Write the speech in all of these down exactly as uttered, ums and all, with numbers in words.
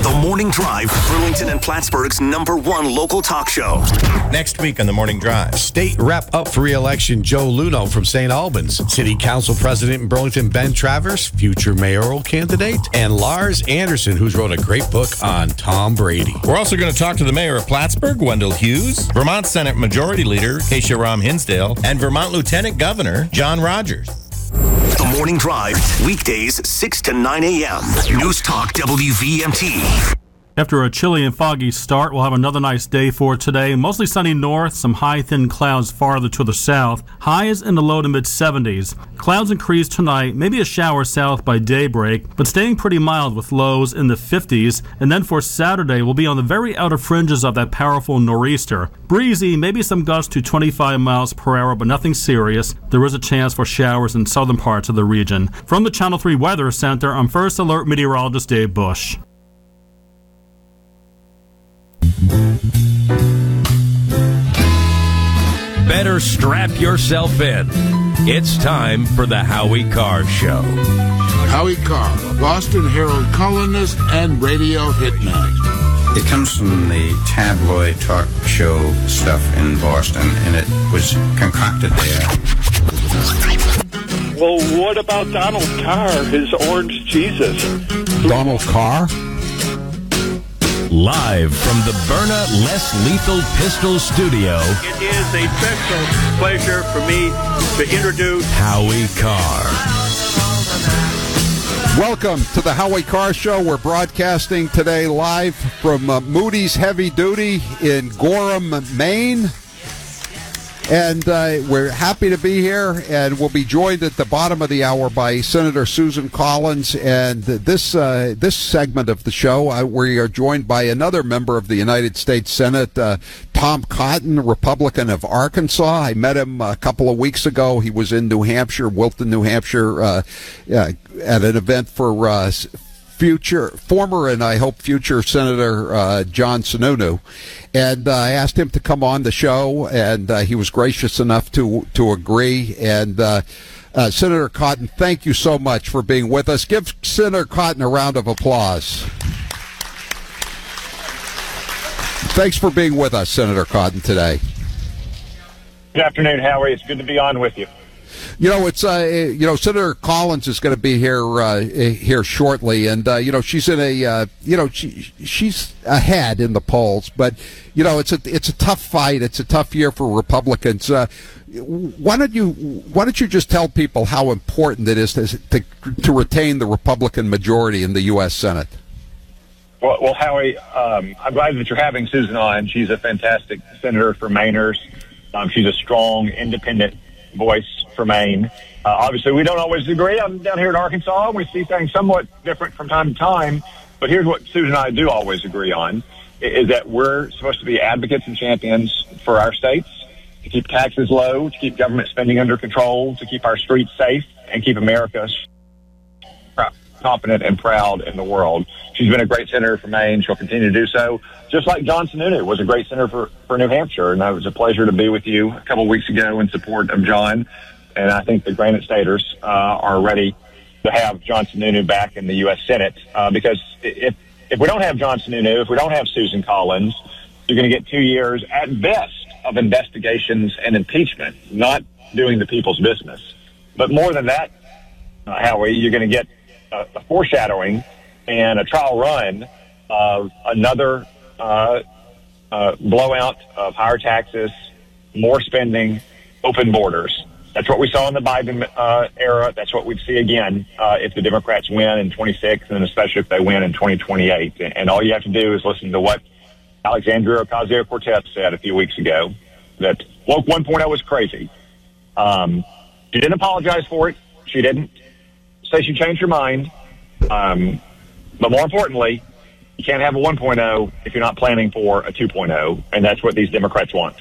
The Morning Drive, Burlington and Plattsburgh's number one local talk show. Next week on The Morning Drive. State rep up for re-election Joe Luno from Saint Albans. City Council President in Burlington Ben Travers, future mayoral candidate. And Lars Anderson, who's wrote a great book on Tom Brady. We're also going to talk to the mayor of Plattsburgh, Wendell Hughes, Vermont Senate Majority Leader Keisha Ram Hinsdale, and Vermont Lieutenant Governor John Rogers. The Morning Drive, weekdays six to nine a.m. News Talk W V M T. After a chilly and foggy start, we'll have another nice day for today. Mostly sunny north, some high thin clouds farther to the south. Highs in the low to mid seventies. Clouds increase tonight, maybe a shower south by daybreak, but staying pretty mild with lows in the fifties. And then for Saturday, we'll be on the very outer fringes of that powerful nor'easter. Breezy, maybe some gusts to twenty-five miles per hour, but nothing serious. There is a chance for showers in southern parts of the region. From the Channel three Weather Center, I'm First Alert Meteorologist Dave Bush. Better strap yourself in. It's time for the Howie Carr Show. Howie Carr, Boston Herald columnist and radio hitman. It comes from the tabloid talk show stuff in Boston, and it was concocted there. Well, what about Donald Carr, his orange Jesus? Donald Carr? Live from the Byrna Less Lethal Pistol Studio. It is a special pleasure for me to introduce Howie Carr. Welcome to the Howie Carr Show. We're broadcasting today live from uh, Moody's Heavy Duty in Gorham, Maine. And uh, we're happy to be here, and we'll be joined at the bottom of the hour by Senator Susan Collins. And this uh, this segment of the show, uh, we are joined by another member of the United States Senate, uh, Tom Cotton, Republican of Arkansas. I met him a couple of weeks ago. He was in New Hampshire, Wilton, New Hampshire, uh, uh, at an event for uh, future, former and I hope future Senator uh, John Sununu. And uh, I asked him to come on the show, and uh, he was gracious enough to to agree. And uh, uh, Senator Cotton, thank you so much for being with us. Give Senator Cotton a round of applause. Thanks for being with us, Senator Cotton, today. Good afternoon, Howie. It's good to be on with you. You know, it's uh, you know, Senator Collins is going to be here uh, here shortly, and uh, you know, she's in a uh, you know, she she's ahead in the polls, but you know, it's a it's a tough fight. It's a tough year for Republicans. Uh, why don't you why don't you just tell people how important it is to to, to retain the Republican majority in the U S Senate? Well, well Howie, um, I'm glad that you're having Susan on. She's a fantastic senator for Mainers. Um, she's a strong, independent voice for Maine. Uh, obviously, we don't always agree. I'm down here in Arkansas, and we see things somewhat different from time to time. But here's what Susan and I do always agree on, is that we're supposed to be advocates and champions for our states, to keep taxes low, to keep government spending under control, to keep our streets safe, and keep America confident and proud in the world. She's been a great senator for Maine. She'll continue to do so. Just like John Sununu was a great senator for, for New Hampshire. And it was a pleasure to be with you a couple of weeks ago in support of John. And I think the Granite Staters uh, are ready to have John Sununu back in the U S Senate. Uh, because if, if we don't have John Sununu, if we don't have Susan Collins, you're going to get two years at best of investigations and impeachment, not doing the people's business. But more than that, uh, Howie, you're going to get a, a foreshadowing and a trial run of another uh, uh, blowout of higher taxes, more spending, open borders. That's what we saw in the Biden uh, era. That's what we'd see again uh, if the Democrats win in twenty-six, and especially if they win in twenty twenty-eight. And, and all you have to do is listen to what Alexandria Ocasio-Cortez said a few weeks ago, that Woke one point oh was crazy. Um, she didn't apologize for it. She didn't say she changed her mind. Um, but more importantly, you can't have a one point oh if you're not planning for a two point oh, and that's what these Democrats want.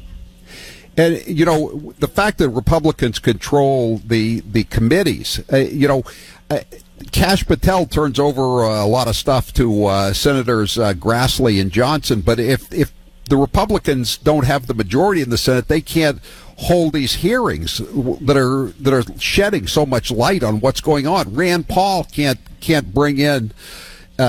And, you know, the fact that Republicans control the the committees, uh, you know, uh, Kash Patel turns over uh, a lot of stuff to uh, Senators uh, Grassley and Johnson, but if if the Republicans don't have the majority in the Senate, they can't hold these hearings that are that are shedding so much light on what's going on. Rand Paul can't can't bring in